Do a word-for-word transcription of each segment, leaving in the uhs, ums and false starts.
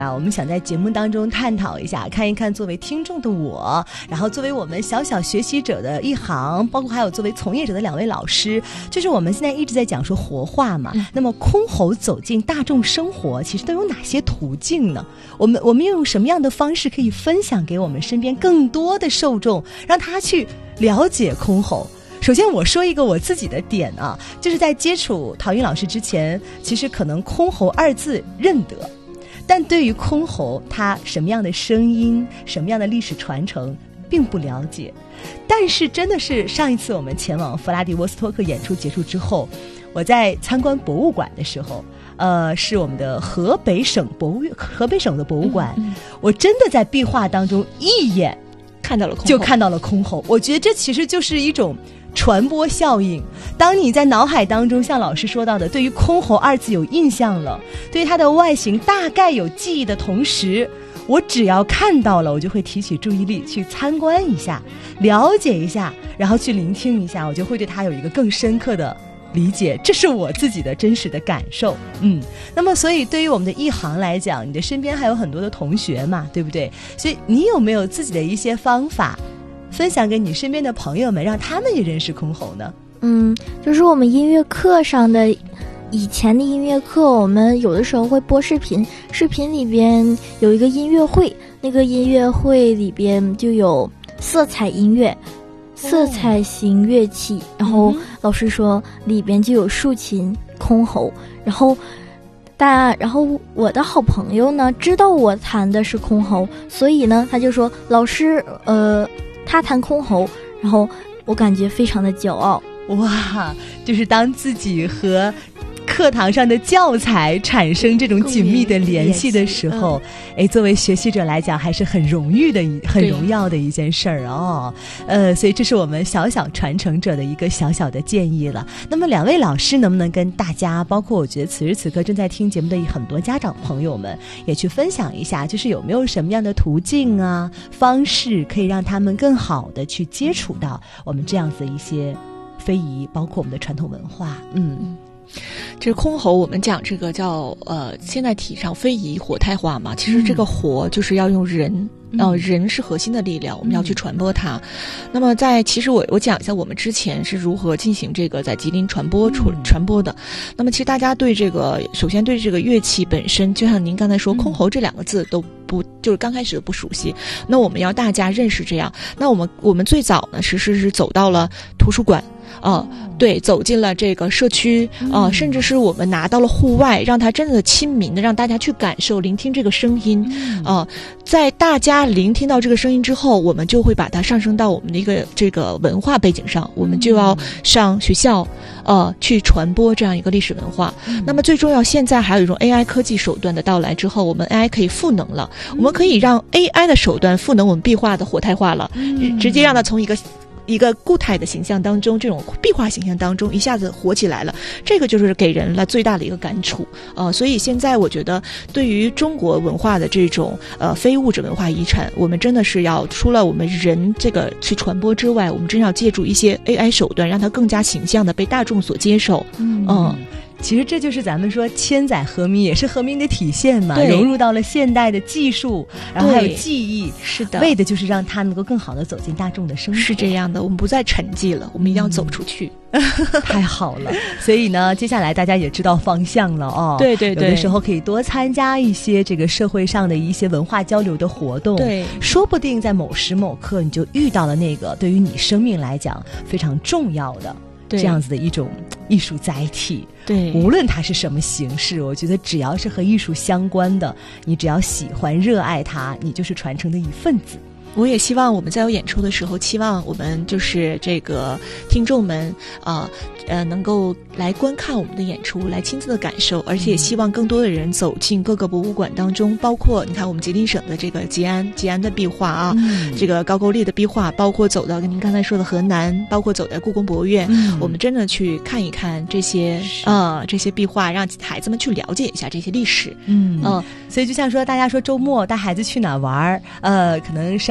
啊，我们想在节目当中探讨一下，看一看作为听众的我，然后作为我们小小学习者的一行，包括还有作为从业者的两位老师，就是我们现在一直在讲说活化嘛、嗯、那么箜篌走进大众生活其实都有哪些途径呢？我们我们又用什么样的方式可以分享给我们身边更多的受众，让他去了解箜篌？首先我说一个我自己的点啊，就是在接触陶云老师之前，其实可能箜篌二字认得，但对于箜篌它什么样的声音，什么样的历史传承并不了解。但是真的是上一次我们前往弗拉迪沃斯托克演出结束之后，我在参观博物馆的时候，呃，是我们的河北省博物院，河北省的博物馆、嗯嗯、我真的在壁画当中一眼看到了箜篌， 就看到了箜篌。我觉得这其实就是一种传播效应。当你在脑海当中像老师说到的对于箜篌二字有印象了，对于它的外形大概有记忆的同时，我只要看到了，我就会提起注意力去参观一下，了解一下，然后去聆听一下，我就会对它有一个更深刻的理解。这是我自己的真实的感受。嗯，那么所以对于我们的一行来讲，你的身边还有很多的同学嘛，对不对？所以你有没有自己的一些方法分享给你身边的朋友们，让他们也认识箜篌呢？ 嗯，就是我们音乐课上的，以前的音乐课我们有的时候会播视频，视频里边有一个音乐会，那个音乐会里边就有色彩音乐，色彩型乐器、哦、然后老师说里边就有竖琴、箜篌，然后大然后我的好朋友呢知道我弹的是箜篌，所以呢他就说老师呃他弹箜篌，然后我感觉非常的骄傲。 哇，就是当自己和课堂上的教材产生这种紧密的联系的时候，哎、嗯，作为学习者来讲还是很荣誉的很荣耀的一件事儿哦。呃，所以这是我们小小传承者的一个小小的建议了。那么两位老师能不能跟大家，包括我觉得此时此刻正在听节目的很多家长朋友们也去分享一下，就是有没有什么样的途径啊方式可以让他们更好的去接触到我们这样子的一些非遗，包括我们的传统文化。嗯， 这个箜篌我们讲这个叫呃，现在提倡非遗活态化嘛，其实这个活就是要用人、嗯、呃，人是核心的力量，我们要去传播它、嗯、那么在其实我我讲一下我们之前是如何进行这个在吉林传播传、嗯、传播的。那么其实大家对这个首先对这个乐器本身，就像您刚才说、嗯、箜篌这两个字都不就是刚开始都不熟悉，那我们要大家认识这样。那我们我们最早呢，其实是走到了图书馆啊、呃，对，走进了这个社区啊、呃，甚至是我们拿到了户外，让它真的亲民的，让大家去感受、聆听这个声音啊、呃。在大家聆听到这个声音之后，我们就会把它上升到我们的一个这个文化背景上，我们就要上学校，呃，去传播这样一个历史文化。那么最重要，现在还有一种 A I 科技手段的到来之后，我们 A I 可以赋能了，我们可以让 A I 的手段赋能我们壁画的活态化了，直接让它从一个一个固态的形象当中，这种壁画形象当中一下子活起来了，这个就是给人了最大的一个感触呃，所以现在我觉得对于中国文化的这种呃非物质文化遗产，我们真的是要除了我们人这个去传播之外，我们真要借助一些 A I 手段，让它更加形象的被大众所接受。嗯。嗯， 其实这就是咱们说千载和民，也是和民的体现嘛，融入到了现代的技术，然后还有技艺， 是的， 为的就是让它能够更好的走进大众的生活。 是这样的，我们不再沉寂了，我们一定要走出去。 嗯、太好了，所以呢，接下来大家也知道方向了哦。 对对对， 有的时候可以多参加一些这个社会上的一些文化交流的活动。 对， 说不定在某时某刻你就遇到了那个对于你生命来讲非常重要的这样子的一种艺术载体。 对， 无论它是什么形式，我觉得只要是和艺术相关的，你只要喜欢热爱它，你就是传承的一份子。 我也希望我们在有演出的时候，期望我们就是这个听众们啊 呃, 呃能够来观看我们的演出，来亲自的感受，而且也希望更多的人走进各个博物馆当中，包括你看我们吉林省的这个吉安吉安的壁画啊、嗯、这个高句丽的壁画，包括走到跟您刚才说的河南，包括走到故宫博物院、嗯、我们真的去看一看这些呃这些壁画，让孩子们去了解一下这些历史。 嗯、呃、所以就像说大家说周末带孩子去哪玩，呃可能山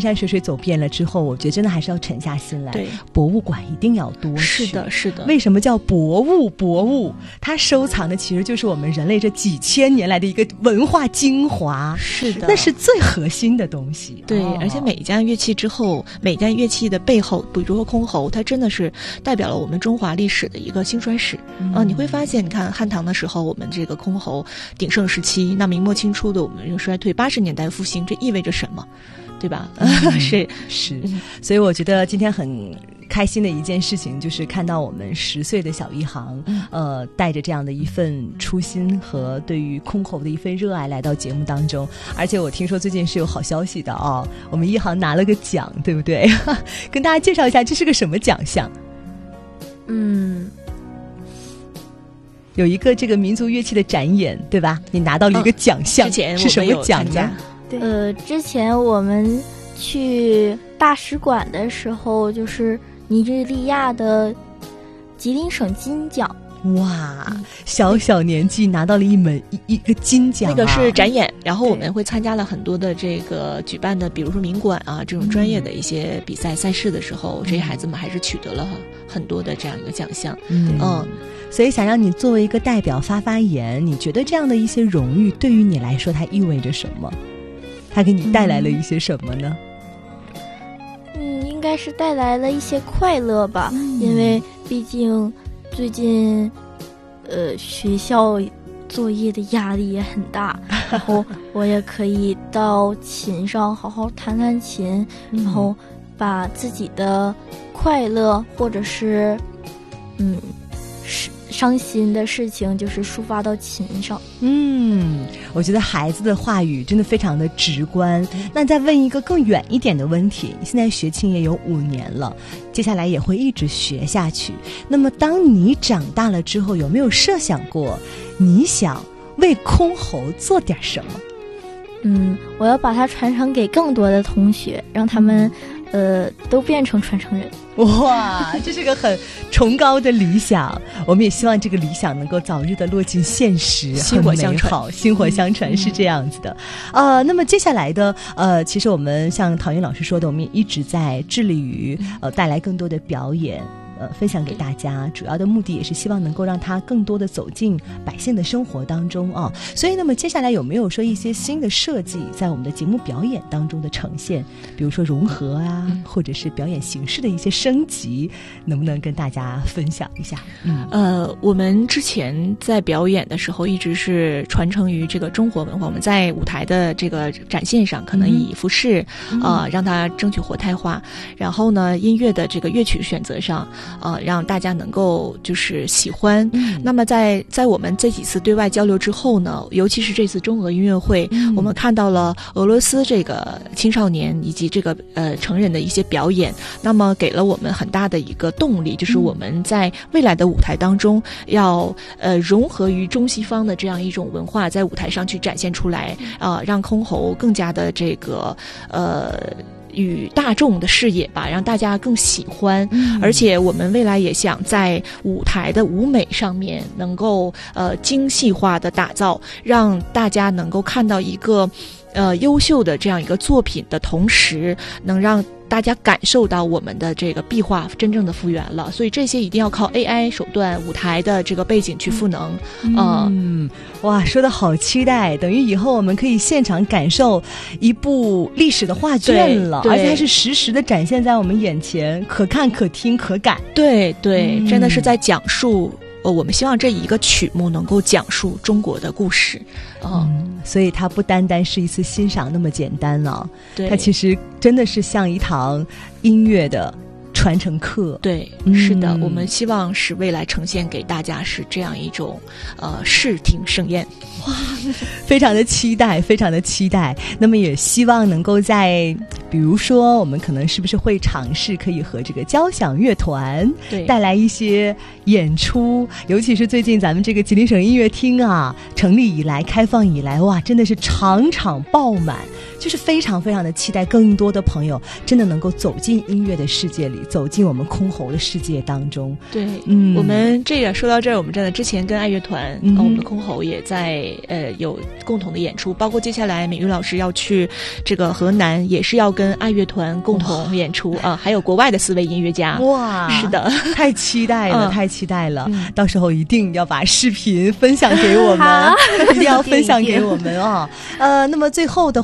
山水水走遍了之后，我觉得真的还是要沉下心来。 对， 博物馆一定要多去。 是的，是的。 为什么叫博物？博物，它收藏的其实就是我们人类这几千年来的一个文化精华。 是的， 那是最核心的东西。 对， 哦、 而且每一件乐器之后，每件乐器的背后，比如说箜篌，它真的是代表了我们中华历史的一个兴衰史。嗯、呃，你会发现，你看汉唐的时候，我们这个箜篌鼎盛时期，那明末清初的我们又衰退，八十年代复兴，这意味着什么？对吧？嗯、是是，所以我觉得今天很开心的一件事情，就是看到我们十岁的小一航，嗯、呃，带着这样的一份初心和对于箜篌的一份热爱来到节目当中。而且我听说最近是有好消息的哦，我们一航拿了个奖，对不对？跟大家介绍一下，这是个什么奖项？ 嗯。 有一个这个民族乐器的展演，对吧？你拿到了一个奖项， 嗯、 是什么奖呢？ 呃，之前我们去大使馆的时候，就是尼日利亚的吉林省金奖。 哇，小小年纪拿到了一门一一个金奖、啊， 那个是展演，然后我们会参加了很多的这个举办的，比如说民馆啊这种专业的一些比赛、嗯、赛事的时候，这些孩子们还是取得了很多的这样一个奖项。 嗯。嗯，所以想让你作为一个代表发发言，你觉得这样的一些荣誉对于你来说它意味着什么？它给你带来了一些什么呢？ 嗯，应该是带来了一些快乐吧，嗯、因为毕竟最近呃学校作业的压力也很大，然后我也可以到琴上好好弹弹琴，嗯、然后把自己的快乐或者是嗯是伤心的事情就是抒发到琴上。 嗯，我觉得孩子的话语真的非常的直观。那再问一个更远一点的问题，你现在学琴也有五年了，接下来也会一直学下去，那么当你长大了之后，有没有设想过你想为箜篌做点什么？ 嗯，我要把它传承给更多的同学，让他们呃都变成传承人。 哇，这是个很崇高的理想，我们也希望这个理想能够早日的落进现实， 薪火相传， 薪火相传是这样子的。呃，那么接下来的呃，其实我们像陶云老师说的，我们也一直在致力于呃带来更多的表演。呃，分享给大家，主要的目的也是希望能够让它更多的走进百姓的生活当中啊。所以，那么接下来有没有说一些新的设计在我们的节目表演当中的呈现？比如说融合啊，嗯、或者是表演形式的一些升级，能不能跟大家分享一下？ 嗯，呃，我们之前在表演的时候一直是传承于这个中国文化，我们在舞台的这个展现上，可能以服饰啊、嗯呃、让它争取活态化，然后呢，音乐的这个乐曲选择上。呃，让大家能够就是喜欢。嗯、那么在在我们这几次对外交流之后呢，尤其是这次中俄音乐会，嗯、我们看到了俄罗斯这个青少年以及这个呃成人的一些表演，那么给了我们很大的一个动力，就是我们在未来的舞台当中要呃融合于中西方的这样一种文化，在舞台上去展现出来啊、呃，让箜篌更加的这个呃。与大众的视野吧，让大家更喜欢。嗯、而且我们未来也想在舞台的舞美上面能够呃精细化的打造，让大家能够看到一个呃优秀的这样一个作品的同时，能让大家感受到我们的这个壁画真正的复原了。所以这些一定要靠 A I 手段，舞台的这个背景去赋能。 嗯，呃、嗯哇，说的好期待，等于以后我们可以现场感受一部历史的画卷了，而且还是实时的展现在我们眼前，可看可听可感。 对对，嗯、真的是在讲述。呃，我们希望这一个曲目能够讲述中国的故事， 嗯，嗯所以它不单单是一次欣赏那么简单了， 对， 它其实真的是像一堂音乐的传承课。 对，嗯、是的，我们希望使未来呈现给大家是这样一种呃视听盛宴。 哇，非常的期待，非常的期待。那么也希望能够在，比如说，我们可能是不是会尝试可以和这个交响乐团带来一些演出，尤其是最近咱们这个吉林省音乐厅啊，成立以来、开放以来，哇，真的是场场爆满，就是非常非常的期待更多的朋友真的能够走进音乐的世界里， 走进我们箜篌的世界当中。 对， 嗯， 我们这个说到这儿，我们真的之前跟爱乐团， 嗯、 呃，我们的箜篌也在呃有共同的演出，包括接下来美玉老师要去这个河南，也是要跟爱乐团共同演出啊、呃，还有国外的四位音乐家。 哇， 是的， 太期待了， 嗯、 太期待了、 嗯！ 到时候一定要把视频分享给我们，一定要分享给我们啊、哦！呃，那么最后的